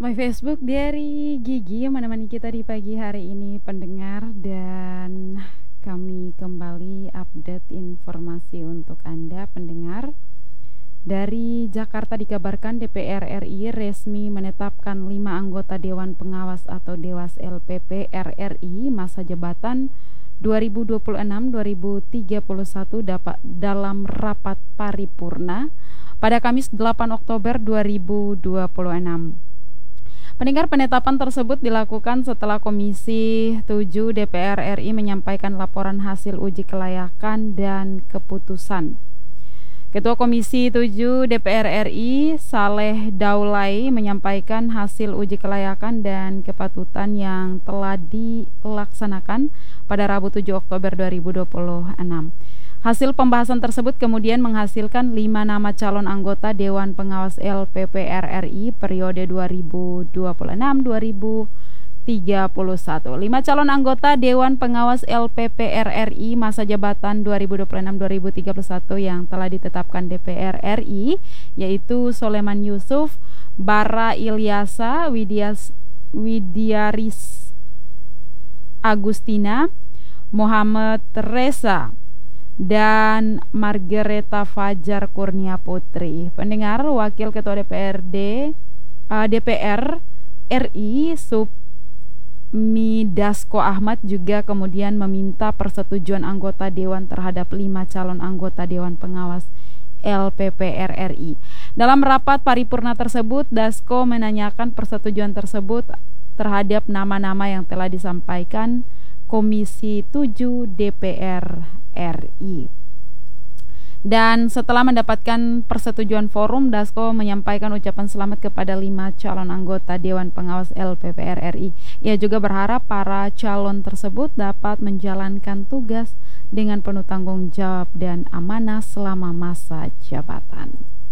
My Facebook dari Gigi yang menemani kita di pagi hari ini pendengar, dan kami kembali update informasi untuk Anda pendengar. Dari Jakarta dikabarkan DPR RI resmi menetapkan 5 anggota Dewan Pengawas atau Dewas LPP RRI masa jabatan 2026-2031 dalam rapat paripurna pada Kamis 8 Oktober 2026. Pendengar, penetapan tersebut dilakukan setelah Komisi 7 DPR RI menyampaikan laporan hasil uji kelayakan dan keputusan. Ketua Komisi 7 DPR RI, Saleh Daulay, menyampaikan hasil uji kelayakan dan kepatutan yang telah dilaksanakan pada Rabu 7 Oktober 2026. Hasil pembahasan tersebut kemudian menghasilkan 5 nama calon anggota Dewan Pengawas LPP RRI periode 2026-2031. 5 calon anggota Dewan Pengawas LPP RRI masa jabatan 2026-2031 yang telah ditetapkan DPR RI yaitu Soleman Yusuf, Bara Ilyasa, Widiaris Agustina, Muhammad Reza, dan Margareta Fajar Kurnia Putri. Pendengar, Wakil Ketua DPR RI Supmi Dasko Ahmad juga kemudian meminta persetujuan anggota Dewan terhadap 5 calon anggota Dewan Pengawas LPP RRI. Dalam rapat paripurna tersebut, Dasko menanyakan persetujuan tersebut terhadap nama-nama yang telah disampaikan Komisi 7 DPR RI. Dan setelah mendapatkan persetujuan forum, Dasko menyampaikan ucapan selamat kepada 5 calon anggota Dewan Pengawas LPP RRI. Ia juga berharap para calon tersebut dapat menjalankan tugas dengan penuh tanggung jawab dan amanah selama masa jabatan.